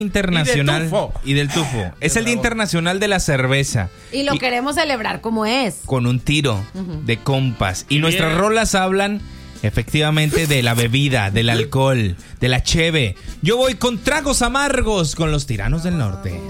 internacional y del tufo. Es el Día Internacional de la Cerveza. Y lo queremos celebrar como es. Con un tiro de compas. Y nuestras rolas hablan efectivamente de la bebida, del alcohol, de la cheve. Yo voy con tragos amargos con los Tiranos del Norte.